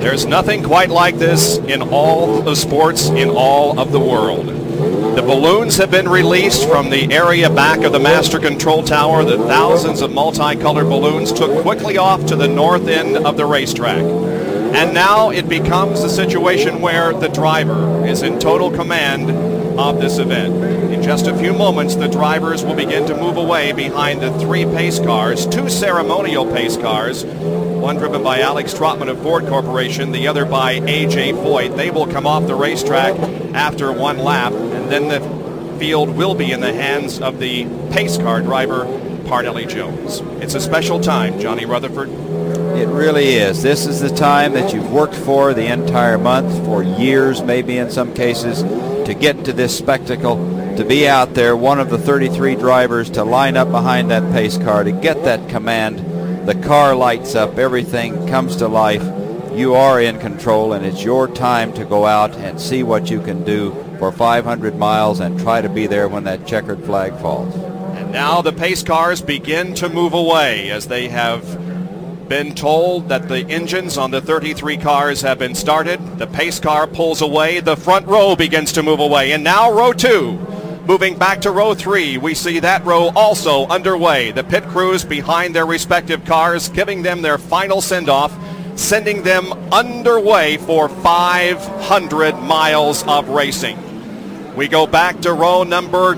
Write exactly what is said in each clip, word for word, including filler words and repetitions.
There's nothing quite like this in all of sports in all of the world. The balloons have been released from the area back of the master control tower. The thousands of multicolored balloons took quickly off to the north end of the racetrack. And now it becomes a situation where the driver is in total command of this event. In just a few moments, the drivers will begin to move away behind the three pace cars, two ceremonial pace cars, one driven by Alex Trotman of Ford Corporation, the other by A J Foyt. They will come off the racetrack after one lap, and then the field will be in the hands of the pace car driver, Parnelli Jones. It's a special time, Johnny Rutherford. It really is. This is the time that you've worked for the entire month, for years maybe in some cases, to get to this spectacle, to be out there, one of the thirty-three drivers, to line up behind that pace car, to get that command. The car lights up, everything comes to life. You are in control, and it's your time to go out and see what you can do for five hundred miles and try to be there when that checkered flag falls. And now the pace cars begin to move away as they have been told that the engines on the thirty-three cars have been started. The pace car pulls away. The front row begins to move away. And now row two. Moving back to row three, we see that row also underway. The pit crews behind their respective cars, giving them their final send-off, sending them underway for five hundred miles of racing. We go back to row number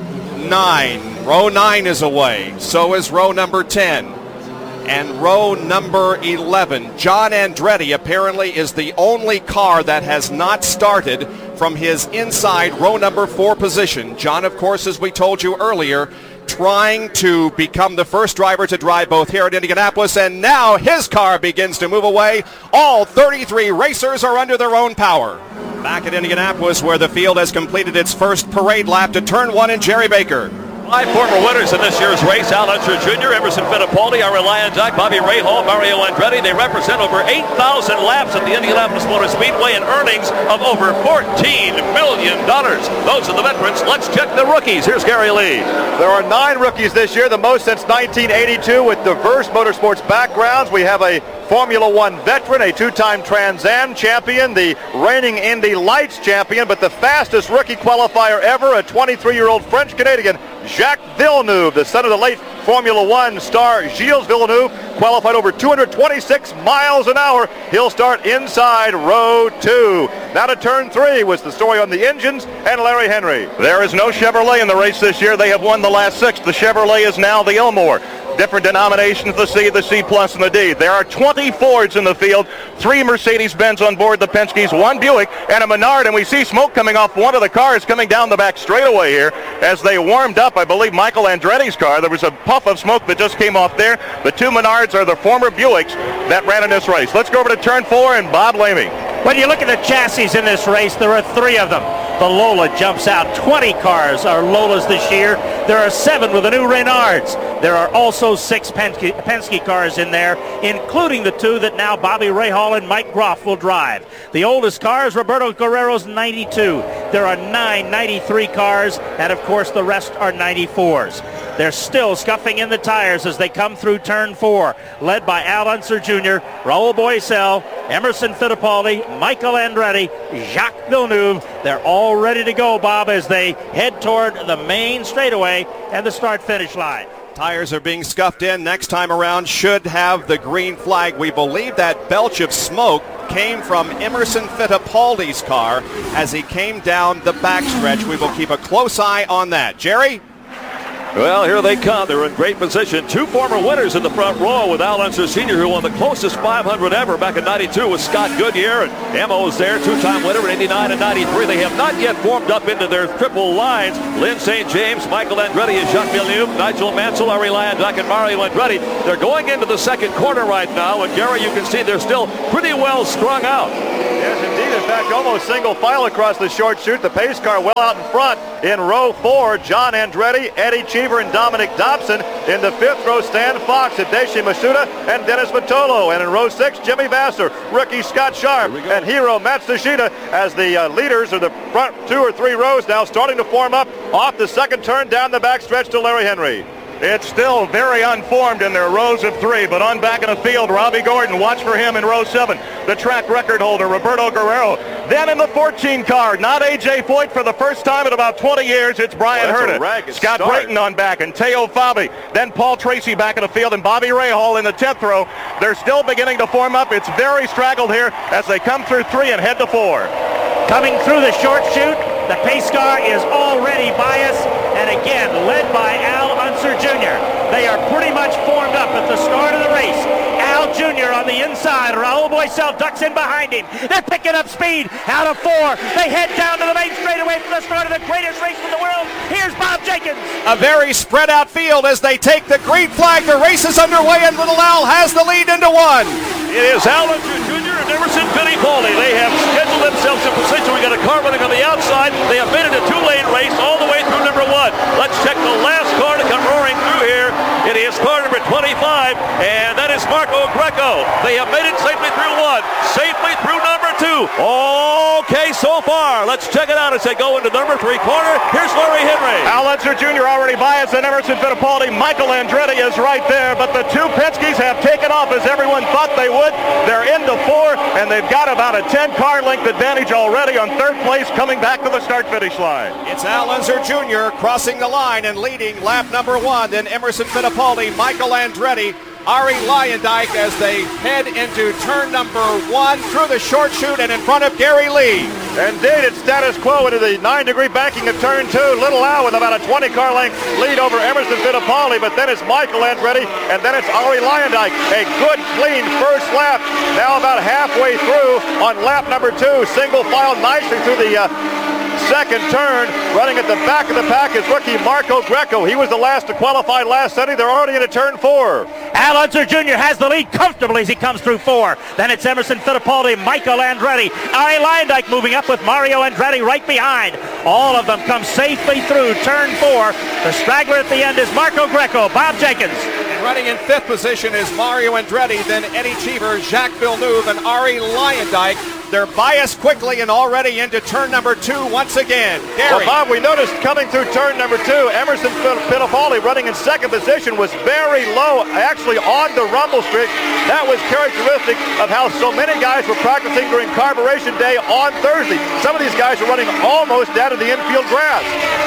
nine. Row nine is away. So is row number ten. And row number eleven, John Andretti apparently is the only car that has not started from his inside row number four position. John, of course, as we told you earlier, trying to become the first driver to drive both here at Indianapolis, and now his car begins to move away. All thirty-three racers are under their own power. Back at Indianapolis, where the field has completed its first parade lap to turn one, and Jerry Baker. Five former winners in this year's race: Al Unser Junior, Emerson Fittipaldi, Ari Luyendyk, Bobby Rahal, Mario Andretti. They represent over eight thousand laps at the Indianapolis Motor Speedway and earnings of over fourteen million dollars. Those are the veterans. Let's check the rookies. Here's Gary Lee. There are nine rookies this year, the most since nineteen eighty-two, with diverse motorsports backgrounds. We have a Formula One veteran, a two-time Trans Am champion, the reigning Indy Lights champion, but the fastest rookie qualifier ever, a twenty-three-year-old French-Canadian, Jacques Villeneuve, the son of the late Formula One star Gilles Villeneuve, qualified over two hundred twenty-six miles an hour. He'll start inside row two. Now to turn three was the story on the engines and Larry Henry. There is no Chevrolet in the race this year. They have won the last six. The Chevrolet is now the Elmore. Different denominations, the C, the C plus, and the D. There are twenty Fords in the field, three Mercedes-Benz on board the Penske's, one Buick, and a Menard, and we see smoke coming off one of the cars coming down the back straightaway here as they warmed up, I believe, Michael Andretti's car. There was a puff of smoke that just came off there. The two Menards are the former Buicks that ran in this race. Let's go over to turn four and Bob Lamey. When you look at the chassis in this race, there are three of them. The Lola jumps out. twenty cars are Lolas this year. There are seven with the new Reynards. There are also six Penske, Penske cars in there, including the two that now Bobby Rahal and Mike Groff will drive. The oldest car is Roberto Guerrero's ninety-two. There are nine ninety-three cars, and of course the rest are ninety-fours. They're still scuffing in the tires as they come through turn four, led by Al Unser Junior, Raul Boesel, Emerson Fittipaldi, Michael Andretti, Jacques Villeneuve. They're all ready to go, Bob, as they head toward the main straightaway and the start-finish line. Tires are being scuffed in. Next time around should have the green flag. We believe that belch of smoke came from Emerson Fittipaldi's car as he came down the backstretch. We will keep a close eye on that. Jerry? Well, here they come. They're in great position. Two former winners in the front row with Al Unser Senior, who won the closest five hundred ever back in ninety-two with Scott Goodyear. And Emo's there, two-time winner in eighty-nine and ninety-three. They have not yet formed up into their triple lines. Lynn Saint James, Michael Andretti, and Jacques Villeneuve, Nigel Mansell, Ari Luyendyk, and Mario Andretti. They're going into the second quarter right now. And, Gary, you can see they're still pretty well strung out. Yes, indeed. In fact, almost single file across the short chute. The pace car well out in front. In row four, John Andretti, Eddie Cheever, and Dominic Dobson. In the fifth row, Stan Fox, Hideshi Masuda, and Dennis Vitolo. And in row six, Jimmy Vasser, rookie Scott Sharp, and hero Matsushita as the uh, leaders of the front two or three rows now starting to form up off the second turn down the backstretch to Larry Henry. It's still very unformed in their rows of three, but on back in the field, Robbie Gordon, watch for him in row seven. the track record holder, Roberto Guerrero. Then in the fourteen car, not A J Foyt for the first time in about twenty years, it's Brian well, Herta. Scott start. Brayton on back, and Teo Fabi. Then Paul Tracy back in the field, and Bobby Rahal in the tenth row. They're still beginning to form up. It's very straggled here as they come through three and head to four. Coming through the short chute, the pace car is already biased, and again, led by Al Unser Junior They are pretty much formed up at the start of the race. Al Junior on the inside. Raul Boesel ducks in behind him. They're picking up speed out of four. They head down to the main straightaway for the start of the greatest race in the world. Here's Bob Jenkins. A very spread out field as they take the green flag. The race is underway, and Little Al has the lead into one. It is Al Unser Junior and Emerson Fittipaldi. They have scheduled themselves in position. We got a car running on the outside. They have made it a two-lane race all the way through number one. Let's check the last car to come roaring through here. It is car number twenty-five, and that is Marco Greco. They have made it safely through one, safely through number two. Okay, so far. Let's check it out as they go into number three corner. Here's Larry Henry. Al Unser Junior already biased, and Emerson Fittipaldi. Michael Andretti is right there, but the two Penske's have taken off as everyone thought they would. They're into four, and they've got about a ten-car length advantage already on third place coming back to the start-finish line. It's Al Unser Junior crossing the line and leading lap number one. Then Emerson Fittipaldi, Michael Andretti, Ari Luyendyk as they head into turn number one through the short chute and in front of Gary Lee. Indeed, it's status quo into the nine-degree banking of turn two. Little Al with about a twenty-car length lead over Emerson Fittipaldi, but then it's Michael Andretti, and then it's Ari Luyendyk. A good, clean first lap. Now about halfway through on lap number two. Single file nicely through the uh, second turn. Running at the back of the pack is rookie Marco Greco. He was the last to qualify last Sunday. They're already into turn four. Al Unser Junior has the lead comfortably as he comes through four. Then it's Emerson Fittipaldi, Michael Andretti, Ari Luyendyk moving up with Mario Andretti right behind. All of them come safely through turn four. The straggler at the end is Marco Greco. Bob Jenkins. And running in fifth position is Mario Andretti, then Eddie Cheever, Jacques Villeneuve, and Ari Luyendyk. They're biased quickly and already into turn number two once again. Gary. Well, Bob, we noticed coming through turn number two, Emerson Fittipaldi running in second position was very low, actually on the rumble strip. That was characteristic of how so many guys were practicing during carburation day on Thursday. Some of these guys were running almost down to the infield grass.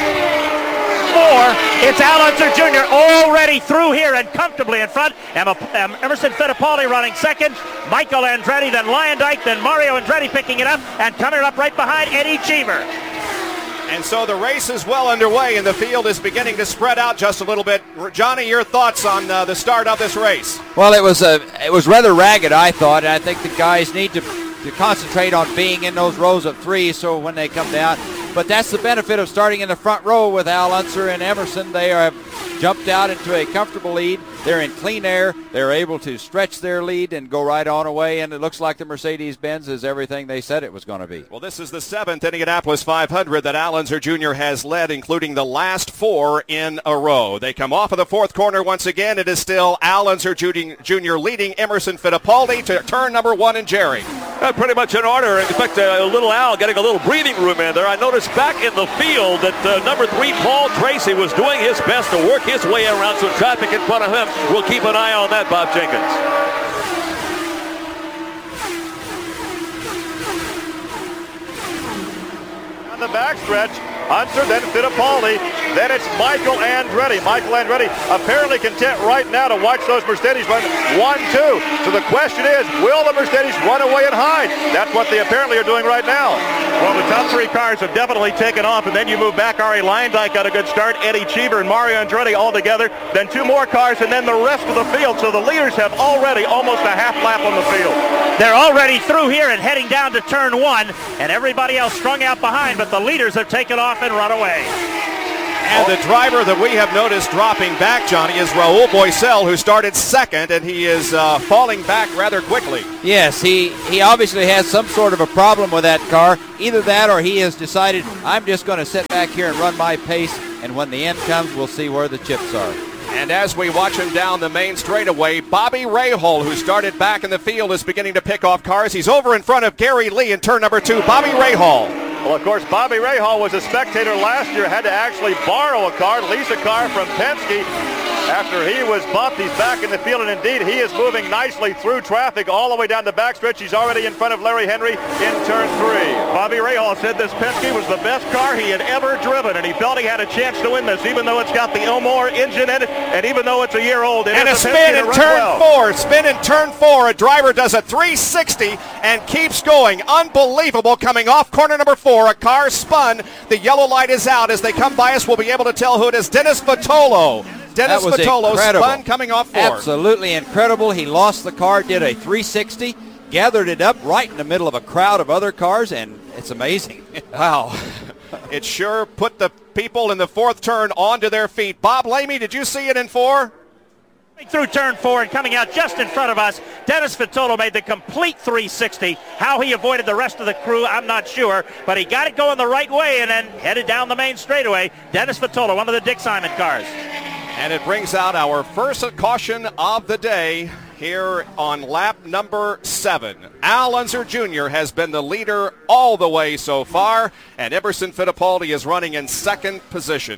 Four. It's Al Unser Junior already through here and comfortably in front. Emma, um, Emerson Fittipaldi running second. Michael Andretti, then Luyendyk, then Mario Andretti picking it up, and coming up right behind Eddie Cheever. And so the race is well underway, and the field is beginning to spread out just a little bit. Johnny, your thoughts on uh, the start of this race? Well, it was a, it was rather ragged, I thought, and I think the guys need to, to concentrate on being in those rows of three so when they come down. But that's the benefit of starting in the front row with Al Unser and Emerson. They have jumped out into a comfortable lead. They're in clean air. They're able to stretch their lead and go right on away, and it looks like the Mercedes-Benz is everything they said it was going to be. Well, this is the seventh Indianapolis five hundred that Al Unser Junior has led, including the last four in a row. They come off of the fourth corner once again. It is still Al Unser Junior leading Emerson Fittipaldi to turn number one and Jerry. Uh, pretty much in order. In fact, uh, little Al getting a little breathing room in there. I noticed back in the field that uh, number three, Paul Tracy, was doing his best to work his way around some traffic in front of him. We'll keep an eye on that, Bob Jenkins. On the backstretch, Unser, then Fittipaldi, then it's Michael Andretti. Michael Andretti apparently content right now to watch those Mercedes run one two. So the question is, will the Mercedes run away and hide? That's what they apparently are doing right now. Well, the top three cars have definitely taken off, and then you move back. Ari Luyendyk got a good start. Eddie Cheever and Mario Andretti all together. Then two more cars, and then the rest of the field. So the leaders have already almost a half lap on the field. They're already through here and heading down to turn one, and everybody else strung out behind, but the leaders have taken off and run away. And the driver that we have noticed dropping back, Johnny, is Raul Boesel, who started second, and he is uh, falling back rather quickly. Yes, he, he obviously has some sort of a problem with that car. Either that or he has decided, I'm just going to sit back here and run my pace, and when the end comes, we'll see where the chips are. And as we watch him down the main straightaway, Bobby Rahal, who started back in the field, is beginning to pick off cars. He's over in front of Gary Lee in turn number two. Bobby Rahal. Well, of course, Bobby Rahal was a spectator last year, had to actually borrow a car, lease a car from Penske, After he was bumped, he's back in the field, and indeed he is moving nicely through traffic all the way down the backstretch. He's already in front of Larry Henry in turn three. Bobby Rahal said this Penske was the best car he had ever driven, and he felt he had a chance to win this, even though it's got the Elmore engine in it, and even though it's a year old. It and a is spin in turn well. four. Spin in turn four. A driver does a three sixty and keeps going. Unbelievable. Coming off corner number four. A car spun. The yellow light is out. As they come by us, we'll be able to tell who it is. Dennis Vitolo. Dennis Vitolo spun coming off four. Absolutely incredible. He lost the car, did a three sixty, gathered it up right in the middle of a crowd of other cars, and it's amazing. Wow. It sure put the people in the fourth turn onto their feet. Bob Lamey, did you see it in four? Through turn four and coming out just in front of us, Dennis Vitolo made the complete three sixty. How he avoided the rest of the crew, I'm not sure, but he got it going the right way and then headed down the main straightaway. Dennis Vitolo, one of the Dick Simon cars. And it brings out our first caution of the day here on lap number seven. Al Unser Junior has been the leader all the way so far, and Emerson Fittipaldi is running in second position.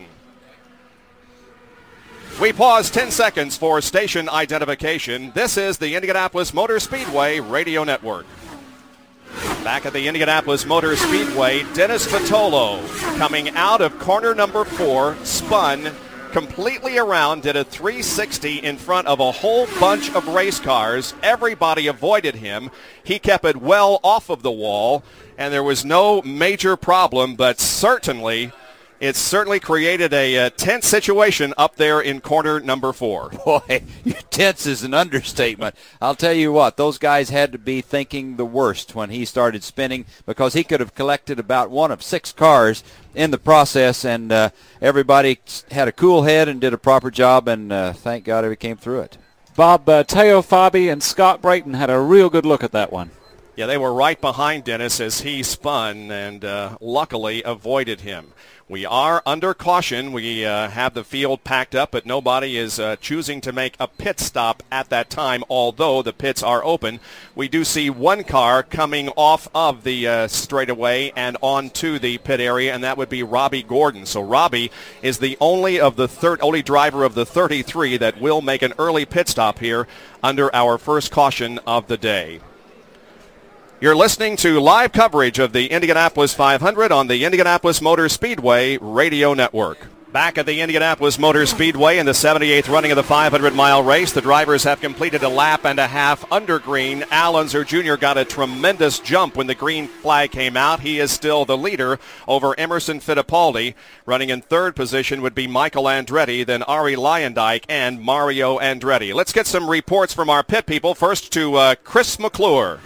We pause ten seconds for station identification. This is the Indianapolis Motor Speedway Radio Network. Back at the Indianapolis Motor Speedway, Dennis Vitolo coming out of corner number four, spun completely around, did a three sixty in front of a whole bunch of race cars. Everybody avoided him. He kept it well off of the wall, and there was no major problem, but certainly it certainly created a, a tense situation up there in corner number four. Boy, tense is an understatement. I'll tell you what, those guys had to be thinking the worst when he started spinning, because he could have collected about one of six cars in the process, and uh, everybody had a cool head and did a proper job, and uh, thank God he came through it. Bob, uh, Teo Fabi and Scott Brayton had a real good look at that one. Yeah, they were right behind Dennis as he spun and uh, luckily avoided him. We are under caution. We uh, have the field packed up, but nobody is uh, choosing to make a pit stop at that time, although the pits are open. We do see one car coming off of the uh, straightaway and onto the pit area, and that would be Robbie Gordon. So Robbie is the only of the third, only driver of the thirty-three that will make an early pit stop here under our first caution of the day. You're listening to live coverage of the Indianapolis five hundred on the Indianapolis Motor Speedway Radio Network. Back at the Indianapolis Motor Speedway in the seventy-eighth running of the five hundred mile race, the drivers have completed a lap and a half under green. Al Unser Junior got a tremendous jump when the green flag came out. He is still the leader over Emerson Fittipaldi. Running in third position would be Michael Andretti, then Ari Leyendyk and Mario Andretti. Let's get some reports from our pit people. First to uh, Chris McClure.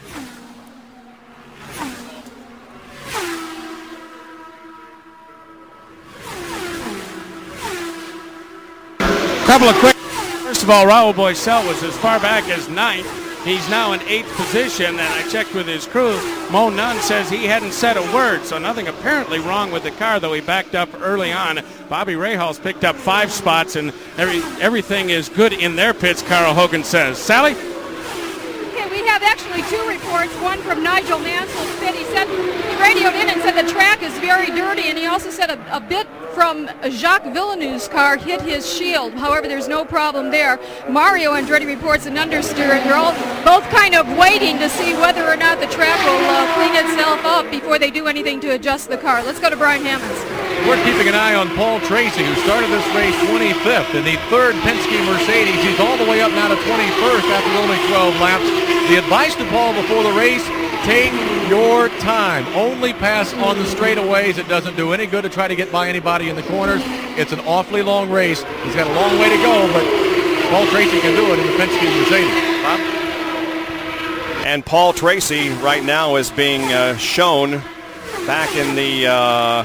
Couple of quick. First of all, Raul Boesel was as far back as ninth. He's now in eighth position, and I checked with his crew. Mo Nunn says he hadn't said a word, so nothing apparently wrong with the car, though he backed up early on. Bobby Rahal's picked up five spots, and every, everything is good in their pits, Carl Hogan says. Sally? Okay, we have actually two reports, one from Nigel Mansell's pit. He said, he radioed in and said the track is very dirty, and he also said a, a bit from Jacques Villeneuve's car hit his shield. However, there's no problem there. Mario Andretti reports an understeer, and they're all both kind of waiting to see whether or not the track will uh, clean itself up before they do anything to adjust the car. Let's go to Brian Hammonds. We're keeping an eye on Paul Tracy, who started this race twenty-fifth in the third Penske Mercedes. He's all the way up now to twenty-first after only twelve laps. The advice to Paul before the race, take your time. Only pass on the straightaways. It doesn't do any good to try to get by anybody in the corners. It's an awfully long race. He's got a long way to go, but Paul Tracy can do it in the Penske Mercedes. Bob? And Paul Tracy right now is being uh, shown back in the uh,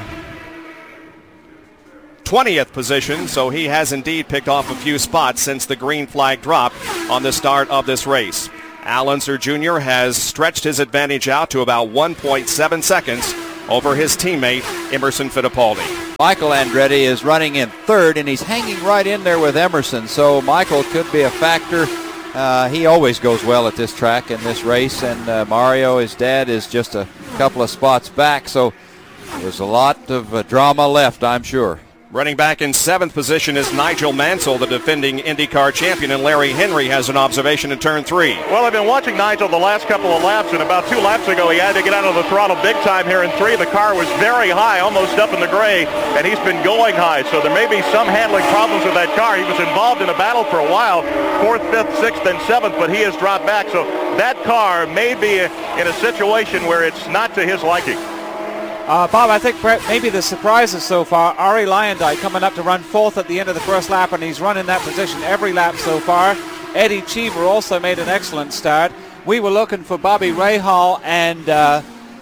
twentieth position, so he has indeed picked off a few spots since the green flag dropped on the start of this race. Al Unser Junior has stretched his advantage out to about one point seven seconds over his teammate Emerson Fittipaldi. Michael Andretti is running in third, and he's hanging right in there with Emerson, so Michael could be a factor. Uh, he always goes well at this track in this race, and uh, Mario, his dad, is just a couple of spots back, so there's a lot of uh, drama left, I'm sure. Running back in seventh position is Nigel Mansell, the defending IndyCar champion, and Larry Henry has an observation in turn three. Well, I've been watching Nigel the last couple of laps, and about two laps ago he had to get out of the throttle big time here in three. The car was very high, almost up in the gray, and he's been going high, so there may be some handling problems with that car. He was involved in a battle for a while, fourth, fifth, sixth, and seventh, but he has dropped back, so that car may be in a situation where it's not to his liking. Uh, Bob, I think maybe the surprises so far, Ari Lyondike coming up to run fourth at the end of the first lap, and he's run in that position every lap so far. Eddie Cheever also made an excellent start. We were looking for Bobby Rahal and uh,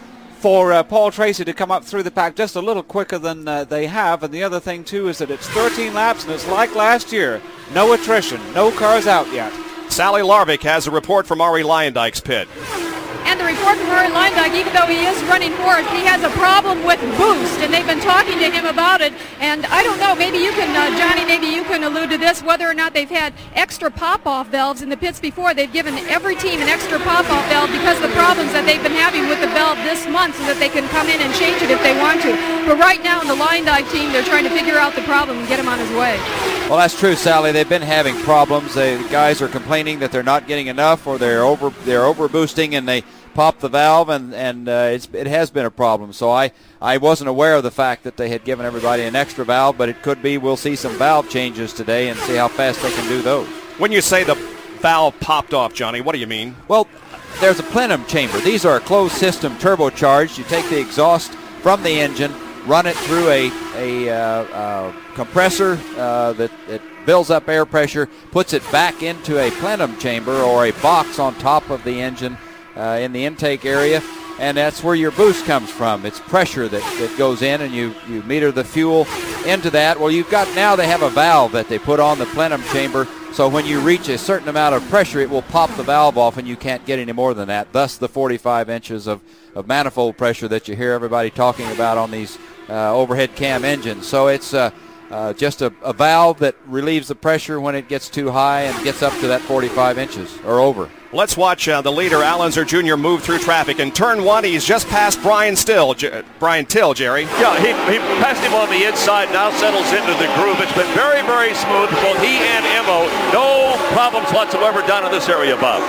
for uh, Paul Tracy to come up through the pack just a little quicker than uh, they have. And the other thing, too, is that it's thirteen laps, and it's like last year. No attrition, no cars out yet. Sally Larvik has a report from Ari Lyondike's pit. And the report from Ari Lyondike, even though he is running fourth, he has a problem with boost, and they've been talking to him about it. And I don't know, maybe you can, uh, Johnny, maybe you can allude to this, whether or not they've had extra pop-off valves in the pits before. They've given every team an extra pop-off valve because of the problems that they've been having with the valve this month, so that they can come in and change it if they want to. But right now in the Lyondike team, they're trying to figure out the problem and get him on his way. Well, that's true, Sally. They've been having problems. They, the guys are complaining that they're not getting enough, or they're over they're over boosting, and they pop the valve, and and uh, it's, it has been a problem. So I, I wasn't aware of the fact that they had given everybody an extra valve, but it could be we'll see some valve changes today and see how fast they can do those. When you say the valve popped off, Johnny, what do you mean? Well, there's a plenum chamber. These are a closed system turbocharged. You take the exhaust from the engine, run it through a, a uh, uh, compressor uh, that, that builds up air pressure, puts it back into a plenum chamber or a box on top of the engine uh, in the intake area, and that's where your boost comes from. It's pressure that, that goes in, and you, you meter the fuel into that. Well, you've got, now they have a valve that they put on the plenum chamber, so when you reach a certain amount of pressure, it will pop the valve off, and you can't get any more than that. Thus the forty-five inches of, of manifold pressure that you hear everybody talking about on these uh, overhead cam engines. So it's uh, uh, just a, a valve that relieves the pressure when it gets too high and gets up to that forty-five inches or over. Let's watch uh, the leader, Al Unser Junior, move through traffic. In turn one, he's just past Brian Still, J- Brian Till, Jerry. Yeah, he, he passed him on the inside, now settles into the groove. It's been very, very smooth. Both he and Emo, no problems whatsoever down in this area, Bob.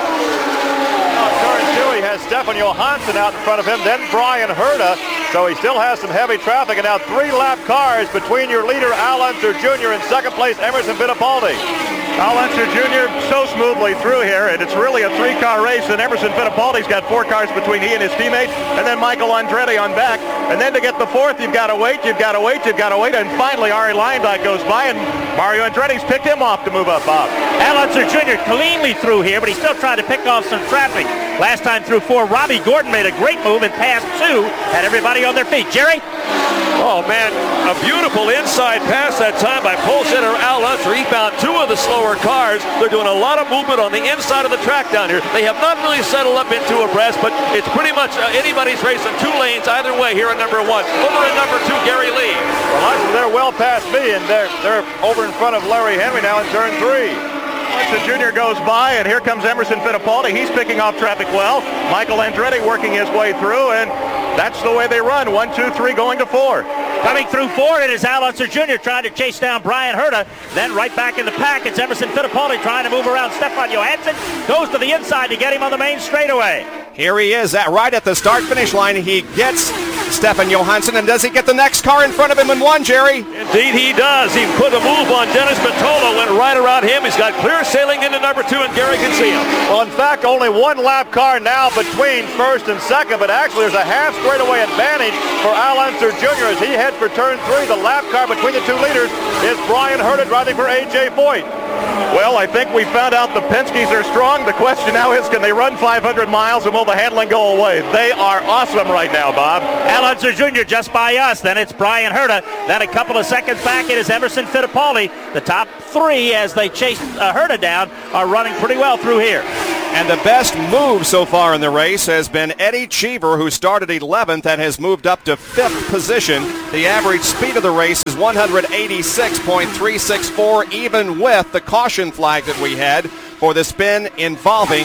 Turn two, he has Stefan Johansson out in front of him, then Brian Herta. So he still has some heavy traffic, and now three lap cars between your leader, Al Unser Junior, and second place, Emerson Fittipaldi. Al Unser Junior so smoothly through here, and it's really a three-car race, and Emerson Fittipaldi's got four cars between he and his teammates, and then Michael Andretti on back. And then to get the fourth, you've got to wait, you've got to wait, you've got to wait, and finally Ari Lyondike goes by, and Mario Andretti's picked him off to move up, Bob. Al Unser Junior cleanly through here, but he's still trying to pick off some traffic. Last time through four, Robbie Gordon made a great move and passed two, had everybody on their feet. Jerry? Oh, man, a beautiful inside pass that time by pole sitter Al Unser. He found two of the slower cars. They're doing a lot of movement on the inside of the track down here. They have not really settled up into a breast, but it's pretty much uh, anybody's race in two lanes either way here at number one. Over at number two, Gary Lee. Well, they're well past me, and they're, they're over in front of Larry Henry now in turn three. The Junior goes by, and here comes Emerson Fittipaldi. He's picking off traffic well. Michael Andretti working his way through, and that's the way they run. One, two, three, going to four. Coming through four, it is Al Unser Junior trying to chase down Brian Herta. Then right back in the pack, it's Emerson Fittipaldi trying to move around Stefan Johansson. Goes to the inside to get him on the main straightaway. Here he is, at, right at the start-finish line. He gets Stefan Johansson, and does he get the next car in front of him in one, Jerry? Indeed he does. He put a move on Dennis Matolo, went right around him. He's got clear sailing into number two, and Gary can see him. Well, in fact, only one lap car now between first and second, but actually there's a half straightaway advantage for Al Unser Junior as he heads for turn three. The lap car between the two leaders is Brian Herta driving for A J Foyt. Well, I think we found out the Penskes are strong. The question now is, can they run five hundred miles, and will the handling go away? They are awesome right now, Bob. Al Unser Junior just by us. Then it's Brian Herta. Then a couple of seconds back, it is Emerson Fittipaldi. The top three, as they chase uh, Herta down, are running pretty well through here. And the best move so far in the race has been Eddie Cheever, who started eleventh and has moved up to fifth position. The average speed of the race is one eighty-six point three six four, even with the caution flag that we had for the spin involving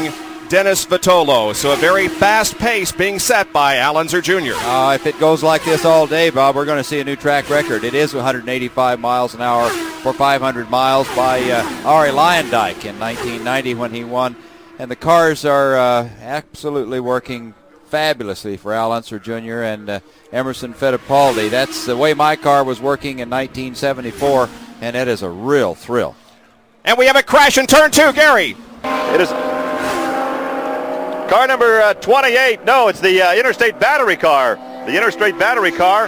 Dennis Vitolo. So a very fast pace being set by Al Unser Junior Uh, if it goes like this all day, Bob, we're going to see a new track record. It is one hundred eighty-five miles an hour for five hundred miles by uh, Arie Luyendyk in nineteen ninety when he won. And the cars are uh, absolutely working fabulously for Al Unser Junior and uh, Emerson Fittipaldi. That's the way my car was working in nineteen seventy-four, and it is a real thrill. And we have a crash in turn two, Gary. It is car number uh, twenty-eight. No, it's the uh, Interstate Battery car. The Interstate Battery car.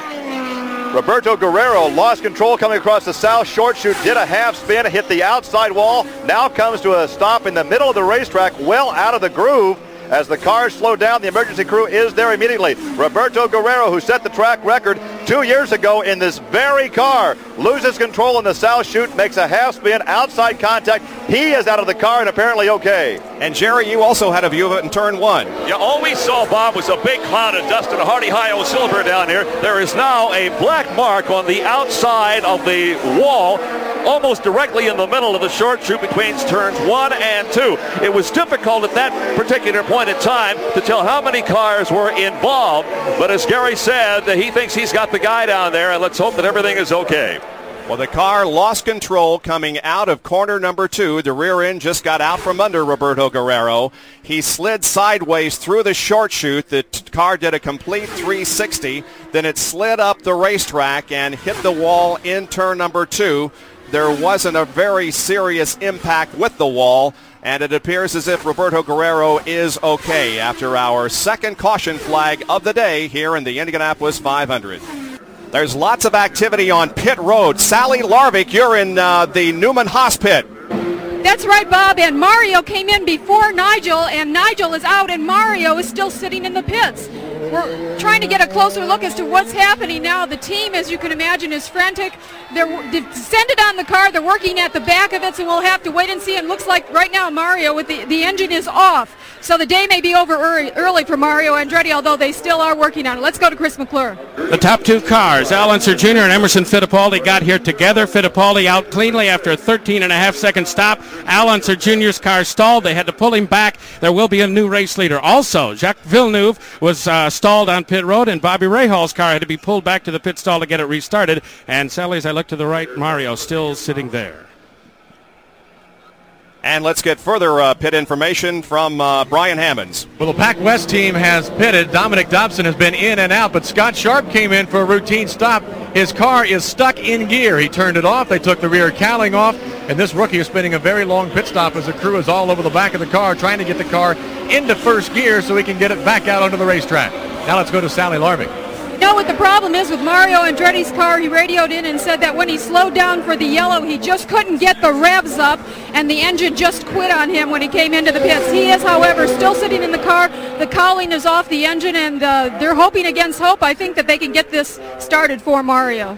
Roberto Guerrero lost control coming across the south short chute, did a half spin, hit the outside wall, now comes to a stop in the middle of the racetrack, well out of the groove. As the cars slow down, the emergency crew is there immediately. Roberto Guerrero, who set the track record two years ago in this very car, loses control in the south chute, makes a half spin, outside contact. He is out of the car and apparently okay. And Jerry, you also had a view of it in turn one. Yeah, all we saw, Bob, was a big cloud of dust and a Hardy High-O silver down here. There is now a black mark on the outside of the wall, almost directly in the middle of the short chute between turns one and two. It was difficult at that particular point in time to tell how many cars were involved, but as Gary said, he thinks he's got the guy down there, and let's hope that everything is okay. Well, the car lost control coming out of corner number two. The rear end just got out from under Roberto Guerrero. He slid sideways through the short chute. The t- car did a complete three sixty. Then it slid up the racetrack and hit the wall in turn number two. There wasn't a very serious impact with the wall, and it appears as if Roberto Guerrero is okay after our second caution flag of the day here in the Indianapolis five hundred. There's lots of activity on pit road. Sally Larvik, you're in uh, the Newman Haas pit. That's right, Bob, and Mario came in before Nigel, and Nigel is out, and Mario is still sitting in the pits. We're trying to get a closer look as to what's happening now. The team, as you can imagine, is frantic. They're descended on the car. They're working at the back of it, so we'll have to wait and see. It looks like right now Mario, with the, the engine is off. So the day may be over early, early for Mario Andretti, although they still are working on it. Let's go to Chris McClure. The top two cars, Al Unser Junior and Emerson Fittipaldi, got here together. Fittipaldi out cleanly after a thirteen and a half second stop. Al Unser Junior's car stalled. They had to pull him back. There will be a new race leader. Also, Jacques Villeneuve was uh, stalled on pit road, and Bobby Rahal's car had to be pulled back to the pit stall to get it restarted. And sadly, as I look to the right, Mario still sitting there. And let's get further uh, pit information from uh, Brian Hammonds. Well, the Pac West team has pitted. Dominic Dobson has been in and out, but Scott Sharp came in for a routine stop. His car is stuck in gear. He turned it off. They took the rear cowling off, and this rookie is spending a very long pit stop as the crew is all over the back of the car trying to get the car into first gear so he can get it back out onto the racetrack. Now let's go to Sally Larvik. You know what the problem is with Mario Andretti's car? He radioed in and said that when he slowed down for the yellow, he just couldn't get the revs up, and the engine just quit on him when he came into the pits. He is, however, still sitting in the car. The cowling is off the engine, and uh, they're hoping against hope, I think, that they can get this started for Mario.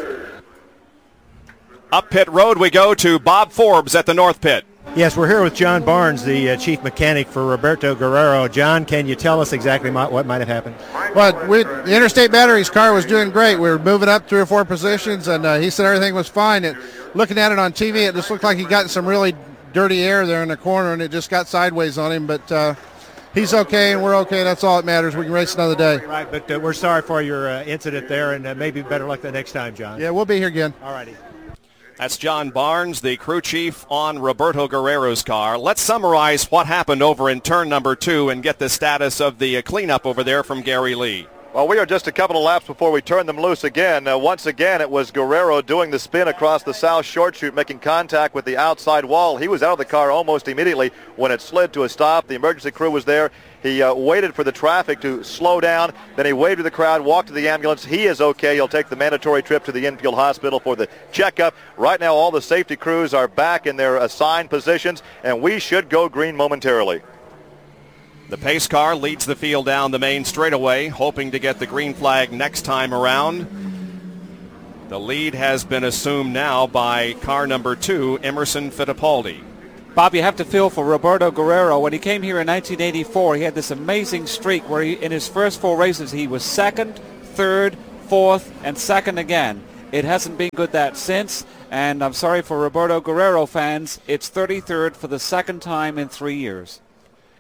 Up pit road we go to Bob Forbes at the North Pit. Yes, we're here with John Barnes, the uh, chief mechanic for Roberto Guerrero. John, can you tell us exactly my, what might have happened? Well, we, the Interstate Batteries car was doing great. We were moving up three or four positions, and uh, he said everything was fine. And looking at it on T V, it just looked like he got some really dirty air there in the corner, and it just got sideways on him. But uh, he's okay, and we're okay. That's all that matters. We can race another day. Right, but uh, we're sorry for your uh, incident there, and uh, maybe better luck the next time, John. Yeah, we'll be here again. All righty. That's John Barnes, the crew chief on Roberto Guerrero's car. Let's summarize what happened over in turn number two and get the status of the cleanup over there from Gary Lee. Well, we are just a couple of laps before we turn them loose again. Uh, once again, it was Guerrero doing the spin across the south short chute, making contact with the outside wall. He was out of the car almost immediately when it slid to a stop. The emergency crew was there. He uh, waited for the traffic to slow down. Then he waved to the crowd, walked to the ambulance. He is okay. He'll take the mandatory trip to the infield hospital for the checkup. Right now, all the safety crews are back in their assigned positions, and we should go green momentarily. The pace car leads the field down the main straightaway, hoping to get the green flag next time around. The lead has been assumed now by car number two, Emerson Fittipaldi. Bob, you have to feel for Roberto Guerrero. When he came here in nineteen eighty-four, he had this amazing streak where he, in his first four races, he was second, third, fourth, and second again. It hasn't been good that since, and I'm sorry for Roberto Guerrero fans, it's thirty-third for the second time in three years.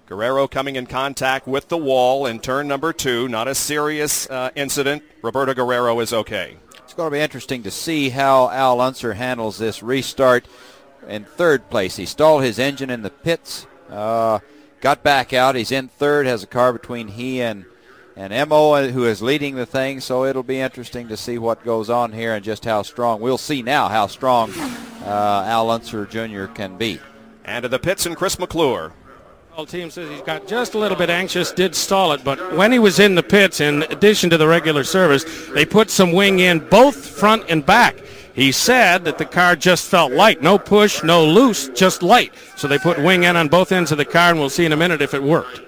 Guerrero coming in contact with the wall in turn number two. Not a serious uh, incident. Roberto Guerrero is okay. It's going to be interesting to see how Al Unser handles this restart in third place. He stalled his engine in the pits, uh, got back out. He's in third, has a car between he and, and M O, who is leading the thing, so it'll be interesting to see what goes on here and just how strong. We'll see now how strong uh, Al Unser Junior can be. And to the pits and Chris McClure. The team says he's got just a little bit anxious, did stall it, but when he was in the pits, in addition to the regular service, they put some wing in both front and back. He said that the car just felt light. No push, no loose, just light. So they put wing in on both ends of the car, and we'll see in a minute if it worked.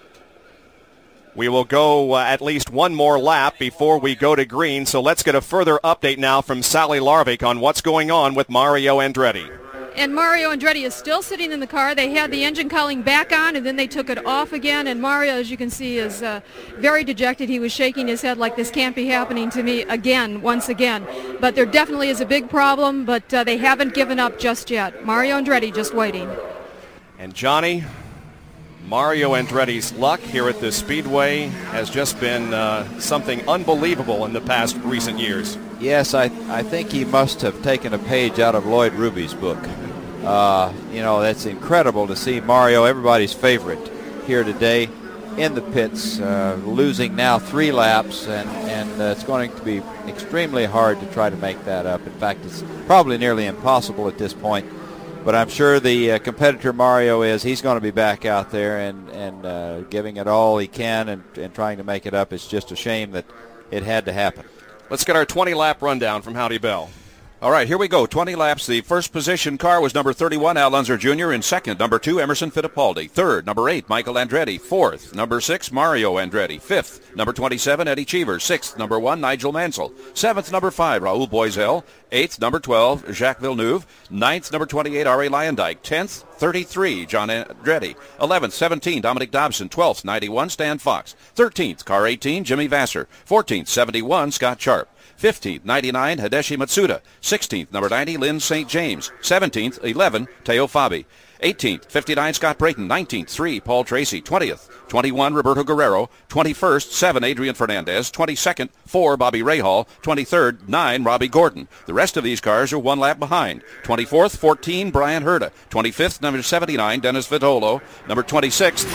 We will go uh, at least one more lap before we go to green, so let's get a further update now from Sally Larvik on what's going on with Mario Andretti. And Mario Andretti is still sitting in the car. They had the engine cowling back on, and then they took it off again. And Mario, as you can see, is uh, very dejected. He was shaking his head like this can't be happening to me again, once again. But there definitely is a big problem, but uh, they haven't given up just yet. Mario Andretti just waiting. And Johnny, Mario Andretti's luck here at the Speedway has just been uh, something unbelievable in the past recent years. Yes, I, I think he must have taken a page out of Lloyd Ruby's book. Uh, you know, that's incredible to see Mario, everybody's favorite, here today in the pits, uh, losing now three laps, and, and uh, it's going to be extremely hard to try to make that up. In fact, it's probably nearly impossible at this point. But I'm sure the uh, competitor Mario is, he's going to be back out there and, and uh, giving it all he can and, and trying to make it up. It's just a shame that it had to happen. Let's get our twenty-lap rundown from Howdy Bell. All right, here we go. twenty laps. The first position car was number thirty-one, Al Unser Junior In second, number two, Emerson Fittipaldi. Third, number eight, Michael Andretti. Fourth, number six, Mario Andretti. Fifth, number twenty-seven, Eddie Cheever. Sixth, number one, Nigel Mansell. Seventh, number five, Raoul Boisel. Eighth, number twelve, Jacques Villeneuve. Ninth, number twenty-eight, Arie Luyendyk. Tenth, thirty-three, John Andretti. Eleventh, seventeen, Dominic Dobson. Twelfth, ninety-one, Stan Fox. Thirteenth, car eighteen, Jimmy Vasser. Fourteenth, seventy-one, Scott Sharp. fifteenth, ninety-nine, Hideshi Matsuda. sixteenth, number ninety, Lynn Saint James. seventeenth, eleven, Teo Fabi. eighteenth, fifty-nine, Scott Brayton. nineteenth, three, Paul Tracy. twentieth, twenty-one, Roberto Guerrero. twenty-first, seven, Adrian Fernandez. twenty-second, four, Bobby Rahal. twenty-third, nine, Robbie Gordon. The rest of these cars are one lap behind. twenty-fourth, fourteen, Brian Herta. twenty-fifth, number seventy-nine, Dennis Vitolo. Number twenty-sixth,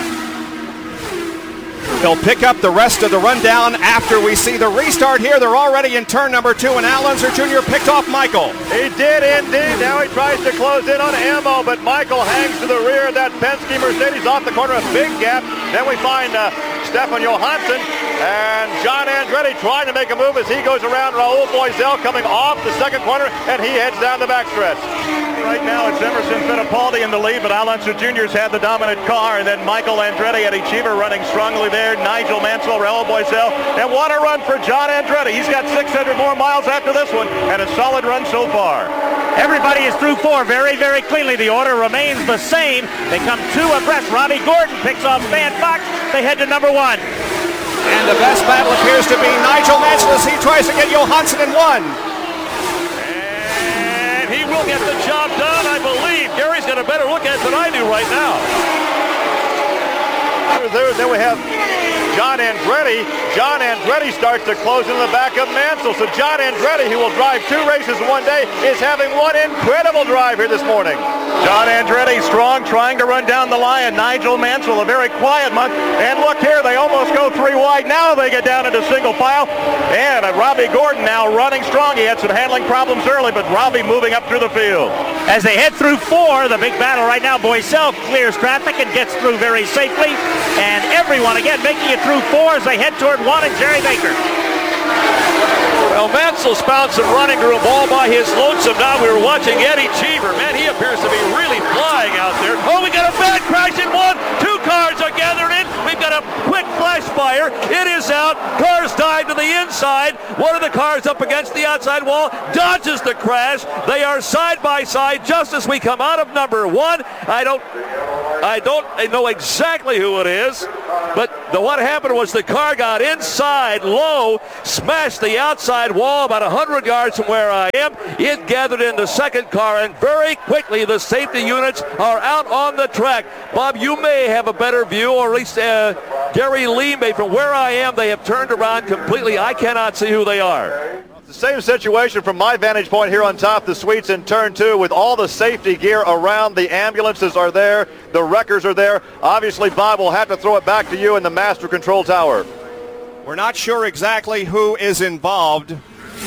They'll pick up the rest of the rundown after we see the restart here. They're already in turn number two, and Al Unser Junior picked off Michael. He did indeed. Now he tries to close in on M O, but Michael hangs to the rear of that Penske Mercedes off the corner, a big gap. Then we find uh, Stefan Johansson and John Andretti trying to make a move as he goes around Raoul Boisel coming off the second corner, and he heads down the backstretch. Right now it's Emerson Fittipaldi in the lead, but Al Unser Junior's had the dominant car, and then Michael Andretti, Eddie Cheever running strongly there, Nigel Mansell, Raoul Boisel, and what a run for John Andretti. He's got six hundred more miles after this one, and a solid run so far. Everybody is through four very, very cleanly. The order remains the same. They come two abreast. Robbie Gordon picks off Stan Fox. They head to number one. And the best battle appears to be Nigel Mansell as he tries to get Johansson in one. And he will get the job done, I believe. Gary's got a better look at it than I do right now. Then we have John Andretti. John Andretti starts to close in the back of Mansell. So John Andretti, who will drive two races in one day, is having one incredible drive here this morning. John Andretti strong, trying to run down the line. Nigel Mansell, a very quiet month. And look here, they almost go three wide. Now they get down into single file. And uh, Robbie Gordon now running strong. He had some handling problems early, but Robbie moving up through the field. As they head through four, the big battle right now, Boisel clears traffic and gets through very safely. And everyone, again, making it through four as they head toward one and Jerry Baker. Well, Mansell's found some running room all by his lonesome. Now we were watching Eddie Cheever. Man, he appears to be really flying out there. Oh, we got a bad crash in one. Two cars are gathered in. We've got a quick flash spot fire. It is out. Cars dive to the inside. One of the cars up against the outside wall dodges the crash. They are side by side just as we come out of number one. I don't I don't know exactly who it is, but the, what happened was the car got inside low, smashed the outside wall about one hundred yards from where I am. It gathered in the second car, and very quickly the safety units are out on the track. Bob, you may have a better view, or at least uh, Gary Lee may. From where I am, they have turned around completely. I cannot see who they are. The same situation from my vantage point here on top of the suites in turn two, with all the safety gear around. The ambulances are there. The wreckers are there. Obviously, Bob, will have to throw it back to you in the master control tower. We're not sure exactly who is involved,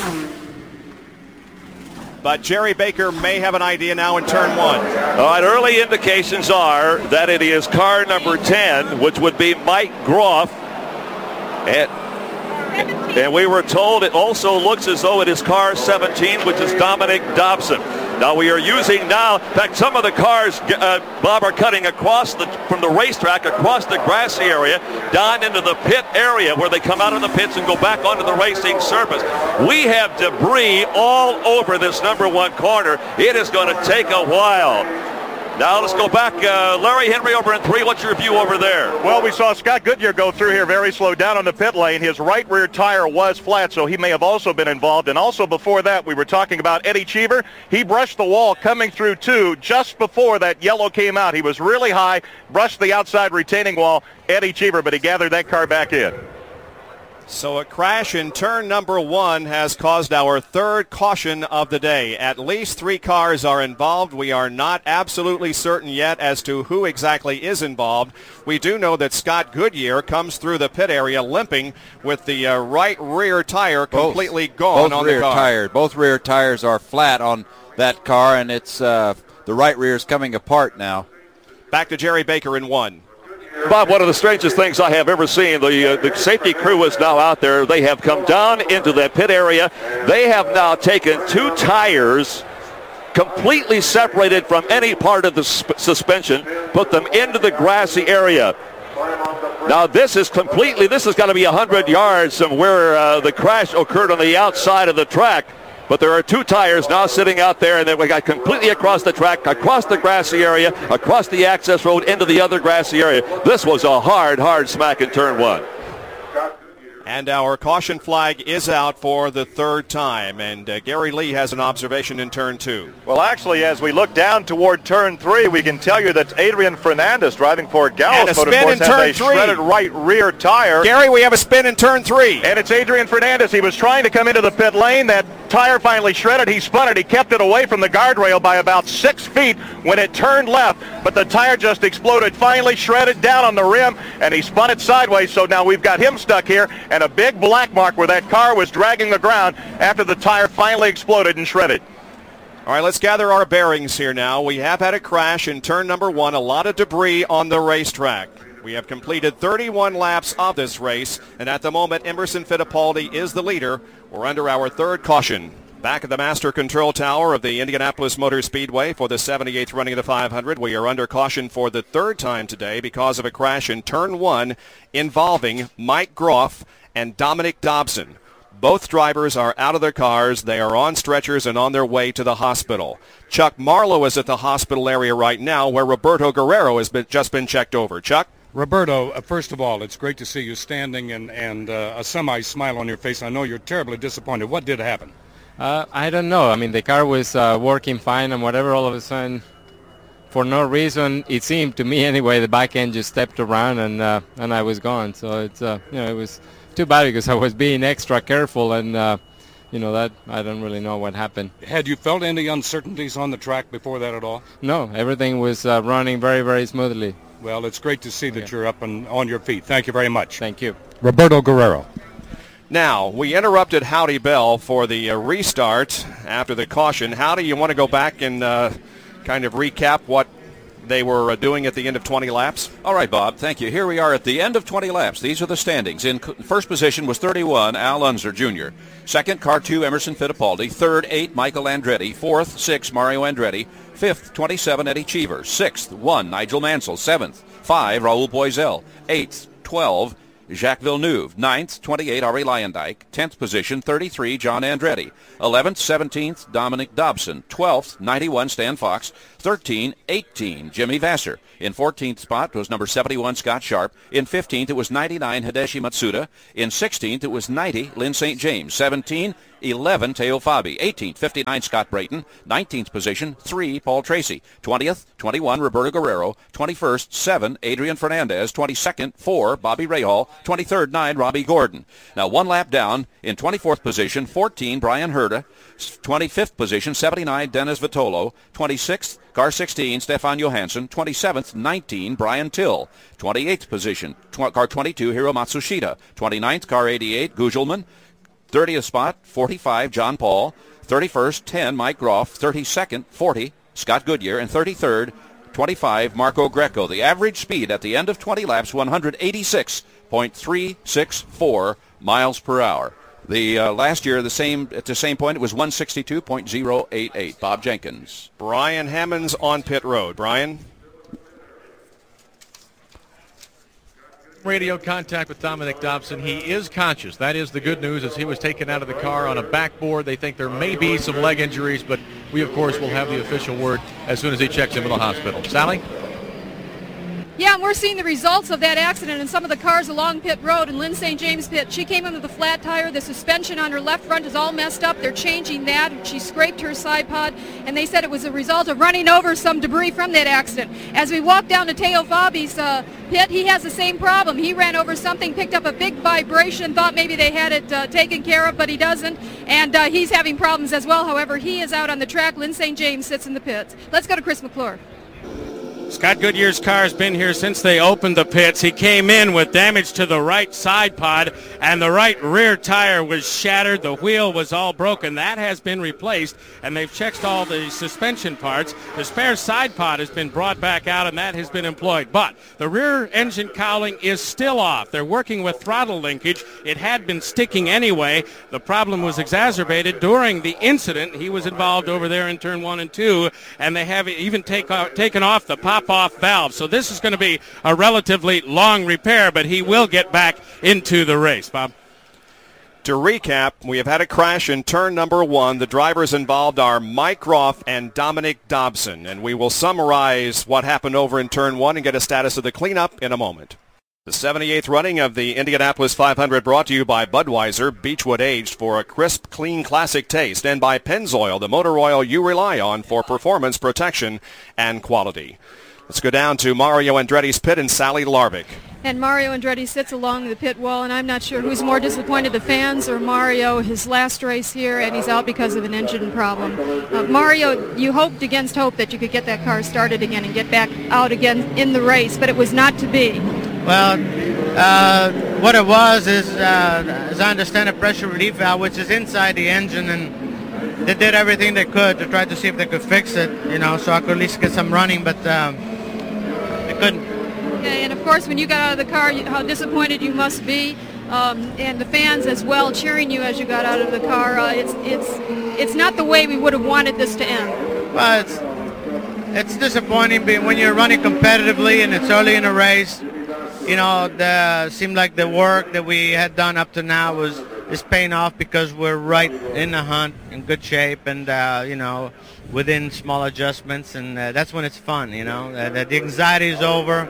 but Jerry Baker may have an idea now in turn one. All right, early indications are that it is car number ten, which would be Mike Groff. And And we were told it also looks as though it is car seventeen, which is Dominic Dobson. Now we are using now, in fact, some of the cars, uh, Bob, are cutting across the, from the racetrack, across the grassy area, down into the pit area where they come out of the pits and go back onto the racing surface. We have debris all over this number one corner. It is going to take a while. Now let's go back. Uh, Larry Henry over in three. What's your view over there? Well, we saw Scott Goodyear go through here very slow down on the pit lane. His right rear tire was flat, so he may have also been involved. And also before that, we were talking about Eddie Cheever. He brushed the wall coming through two just before that yellow came out. He was really high, brushed the outside retaining wall, Eddie Cheever, but he gathered that car back in. So a crash in turn number one has caused our third caution of the day. At least three cars are involved. We are not absolutely certain yet as to who exactly is involved. We do know that Scott Goodyear comes through the pit area limping with the uh, right rear tire completely both, gone both on rear the car. Tires, both rear tires are flat on that car, and it's uh, the right rear is coming apart now. Back to Jerry Baker in one. Bob, one of the strangest things I have ever seen, the, uh, the safety crew is now out there. They have come down into the pit area. They have now taken two tires completely separated from any part of the sp- suspension, put them into the grassy area. Now this is completely, this is going to be one hundred yards from where uh, the crash occurred on the outside of the track. But there are two tires now sitting out there, and then we got completely across the track, across the grassy area, across the access road into the other grassy area. This was a hard, hard smack in turn one. And our caution flag is out for the third time. And uh, Gary Lee has an observation in turn two. Well, actually, as we look down toward turn three, we can tell you that Adrian Fernandez, driving for Gallus Motorsports, has a shredded right rear tire. Gary, we have a spin in turn three. And it's Adrian Fernandez. He was trying to come into the pit lane. That tire finally shredded. He spun it. He kept it away from the guardrail by about six feet when it turned left. But the tire just exploded, finally shredded down on the rim, and he spun it sideways. So now we've got him stuck here, and a big black mark where that car was dragging the ground after the tire finally exploded and shredded. All right, let's gather our bearings here now. We have had a crash in turn number one, a lot of debris on the racetrack. We have completed thirty-one laps of this race, and at the moment, Emerson Fittipaldi is the leader. We're under our third caution. Back at the master control tower of the Indianapolis Motor Speedway for the seventy-eighth running of the five hundred. We are under caution for the third time today because of a crash in turn one involving Mike Groff and Dominic Dobson. Both drivers are out of their cars. They are on stretchers and on their way to the hospital. Chuck Marlowe is at the hospital area right now where Roberto Guerrero has been, just been checked over. Chuck? Roberto, uh, first of all, it's great to see you standing and, and uh, a semi-smile on your face. I know you're terribly disappointed. What did happen? Uh, I don't know. I mean, the car was uh, working fine and whatever, all of a sudden, for no reason, it seemed to me anyway, the back end just stepped around and uh, and I was gone. So it's, uh, you know, it was too bad because I was being extra careful and, uh, you know, that I don't really know what happened. Had you felt any uncertainties on the track before that at all? No, everything was uh, running very, very smoothly. Well, it's great to see that okay. You're up and on your feet. Thank you very much. Thank you. Roberto Guerrero. Now, we interrupted Howdy Bell for the uh, restart after the caution. Howdy, you want to go back and uh, kind of recap what they were uh, doing at the end of twenty laps? All right, Bob, thank you. Here we are at the end of twenty laps. These are the standings. In first position was thirty-one, Al Unser Junior Second, car two, Emerson Fittipaldi. Third, eight, Michael Andretti. Fourth, six, Mario Andretti. Fifth, twenty-seven, Eddie Cheever. Sixth, one, Nigel Mansell. Seventh, five, Raul Boisel. Eighth, twelve, Jacques Villeneuve. Ninth, twenty-eight, Ari Leyendijk. Tenth position, thirty-three, John Andretti. Eleventh, seventeenth, Dominic Dobson. Twelfth, ninety-one, Stan Fox. Thirteen, eighteen, Jimmy Vasser. In fourteenth spot was number seventy-one, Scott Sharp. In fifteenth, it was ninety-nine, Hideshi Matsuda. In sixteenth, it was ninety, Lynn Saint James. seventeen, eleven, Teo Fabi. eighteenth, fifty-nine, Scott Brayton. nineteenth position, three, Paul Tracy. twentieth, twenty-one, Roberto Guerrero. twenty-first, seven, Adrian Fernandez. twenty-second, four, Bobby Rahal. twenty-third, nine, Robbie Gordon. Now one lap down, in twenty-fourth position, fourteen, Brian Herta. twenty-fifth position, seventy-nine, Dennis Vitolo. twenty-sixth, car sixteen, Stefan Johansson. twenty-seventh, nineteen, Brian Till. twenty-eighth position, tw- car twenty-two, Hiro Matsushita. twenty-ninth, car eighty-eight, Gugelman. thirtieth spot, forty-five, John Paul. thirty-first, ten, Mike Groff. thirty-second, forty, Scott Goodyear. And thirty-third, twenty-five, Marco Greco. The average speed at the end of twenty laps, one eighty-six point three six four miles per hour. The uh, last year, the same at the same point, it was one sixty-two point oh eight eight. Bob Jenkins. Brian Hammonds on pit road. Brian? Radio contact with Dominic Dobson. He is conscious. That is the good news, as he was taken out of the car on a backboard. They think there may be some leg injuries, but we, of course, will have the official word as soon as he checks into the hospital. Sally? Yeah, and we're seeing the results of that accident in some of the cars along pit road in Lynn Saint James pit. She came in with a flat tire. The suspension on her left front is all messed up. They're changing that. She scraped her side pod, and they said it was a result of running over some debris from that accident. As we walk down to Teo Fabi's uh, pit, he has the same problem. He ran over something, picked up a big vibration, thought maybe they had it uh, taken care of, but he doesn't, and uh, he's having problems as well. However, he is out on the track. Lynn Saint James sits in the pits. Let's go to Chris McClure. Scott Goodyear's car has been here since they opened the pits. He came in with damage to the right side pod, and the right rear tire was shattered. The wheel was all broken. That has been replaced, and they've checked all the suspension parts. The spare side pod has been brought back out, and that has been employed. But the rear engine cowling is still off. They're working with throttle linkage. It had been sticking anyway. The problem was exacerbated during the incident. He was involved over there in turn one and two, and they have even take off, taken off the pod off valve. So this is going to be a relatively long repair, but he will get back into the race. Bob? To recap, we have had a crash in turn number one. The drivers involved are Mike Groff and Dominic Dobson, and we will summarize what happened over in turn one and get a status of the cleanup in a moment. The seventy-eighth running of the Indianapolis five hundred brought to you by Budweiser, Beechwood aged for a crisp, clean, classic taste, and by Pennzoil, the motor oil you rely on for performance, protection, and quality. Let's go down to Mario Andretti's pit and Sally Larvick. And Mario Andretti sits along the pit wall, and I'm not sure who's more disappointed, the fans or Mario. His last race here, and he's out because of an engine problem. Uh, Mario, you hoped against hope that you could get that car started again and get back out again in the race, but it was not to be. Well, uh, what it was is, uh, as I understand, a pressure relief valve, which is inside the engine, and they did everything they could to try to see if they could fix it, you know, so I could at least get some running, but um, they couldn't. Okay, and of course, when you got out of the car, you, how disappointed you must be, um, and the fans as well cheering you as you got out of the car. Uh, it's it's it's not the way we would have wanted this to end. Well, it's it's disappointing when you're running competitively and it's early in a race. You know, the seemed like the work that we had done up to now was is paying off because we're right in the hunt, in good shape, and uh, you know, within small adjustments, and uh, that's when it's fun. You know, uh, the, the anxiety is over,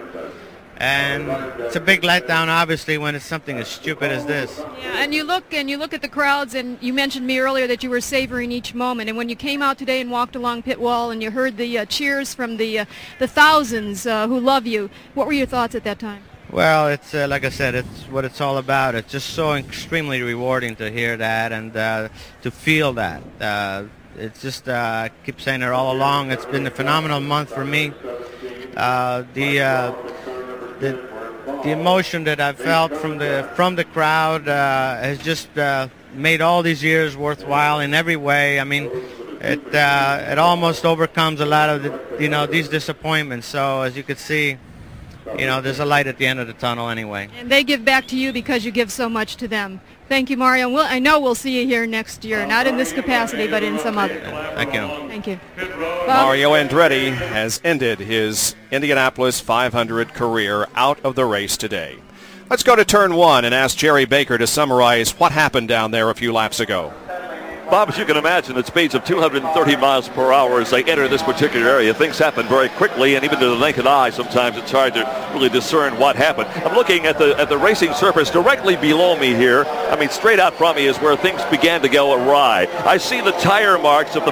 and it's a big letdown, obviously, when it's something as stupid as this. Yeah, and you look and you look at the crowds, and you mentioned me earlier that you were savoring each moment. And when you came out today and walked along pit wall, and you heard the uh, cheers from the uh, the thousands uh, who love you, what were your thoughts at that time? Well, it's uh, like I said, it's what it's all about. It's just so extremely rewarding to hear that and uh, to feel that. Uh, it's just, uh, I keep saying it all along, it's been a phenomenal month for me. Uh, the, uh, the the emotion that I've felt from the from the crowd uh, has just uh, made all these years worthwhile in every way. I mean, it uh, it almost overcomes a lot of the, you know, these disappointments. So as you can see, you know, there's a light at the end of the tunnel anyway. And they give back to you because you give so much to them. Thank you, Mario. We'll, I know we'll see you here next year, not in this capacity, but in some other. Thank you. Thank you. Mario Andretti has ended his Indianapolis five hundred career out of the race today. Let's go to turn one and ask Jerry Baker to summarize what happened down there a few laps ago. Bob, as you can imagine, at speeds of two hundred thirty miles per hour as they enter this particular area, things happen very quickly, and even to the naked eye, sometimes it's hard to really discern what happened. I'm looking at the at the racing surface directly below me here. I mean, straight out from me is where things began to go awry. I see the tire marks of the